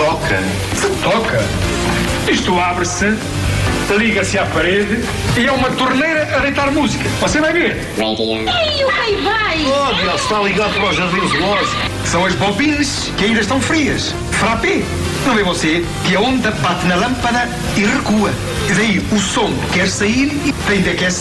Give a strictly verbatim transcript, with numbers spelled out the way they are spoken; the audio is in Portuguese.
toca. Toca? Isto abre-se, liga-se à parede e é uma torneira a deitar música. Você vai ver. Ei, o rei vai! Oh, ele está ligado para o jardim zoológico. São as bobinas que ainda estão frias. Frappé. Não vê você que a onda bate na lâmpada e recua. E daí o som quer sair e tem de aquecer.